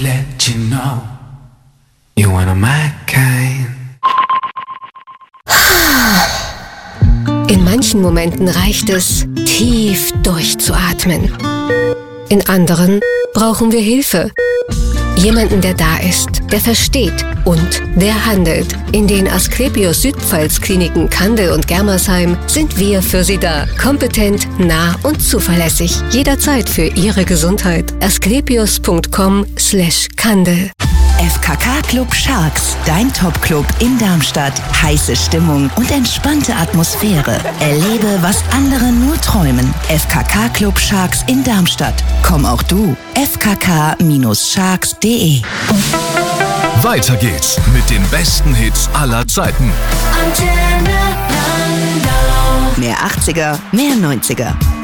let you know you one of my kind. In manchen Momenten reicht es, tief durchzuatmen. In anderen brauchen wir Hilfe. Jemanden, der da ist, der versteht und der handelt. In den Asklepios Südpfalz-Kliniken Kandel und Germersheim sind wir für Sie da. Kompetent, nah und zuverlässig. Jederzeit für Ihre Gesundheit. asklepios.com/Kandel. FKK Club Sharks, dein Top-Club in Darmstadt. Heiße Stimmung und entspannte Atmosphäre. Erlebe, was andere nur träumen. FKK Club Sharks in Darmstadt. Komm auch du. fkk-sharks.de. Weiter geht's mit den besten Hits aller Zeiten. Mehr 80er, mehr 90er.